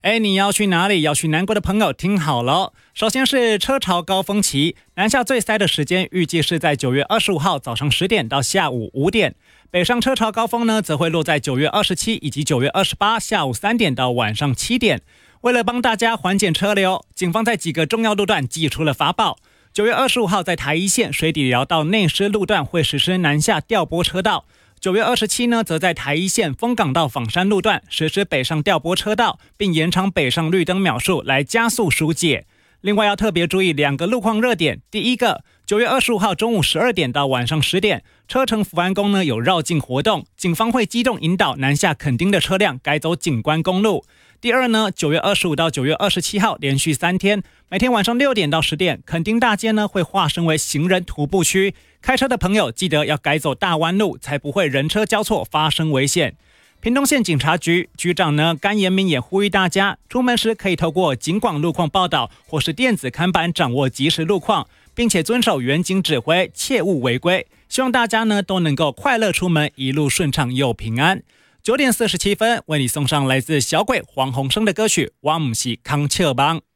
你要去哪里？要去南国的朋友听好了。首先是车潮高峰期，南下最塞的时间预计是在9月25号早上10点到下午5点。北上车潮高峰呢，则会落在9月27以及9月28下午3点到晚上7点。为了帮大家缓解车流，警方在几个重要路段祭出了法宝。9月25号在台一线水底寮到内狮路段会实施南下调拨车道。9月27呢，则在台一线丰港到枋山路段实施北上调拨车道，并延长北上绿灯秒数来加速疏解。另外要特别注意2个路况热点，第一个，9月25号中午12点到晚上10点，车城福安宫呢有绕境活动，警方会机动引导南下垦丁的车辆改走景观公路。第二呢，9月25到9月27号连续3天，每天晚上6点到10点，垦丁大街呢会化身为行人徒步区，开车的朋友记得要改走大弯路，才不会人车交错发生危险。屏东县警察局局长呢甘延明也呼吁大家，出门时可以透过警广路况报道或是电子看板掌握即时路况，并且遵守远警指挥，切勿违规。希望大家呢都能够快乐出门，一路顺畅又平安。9点47分，为你送上来自小鬼黄鸿升的歌曲《我不是康笑帮》。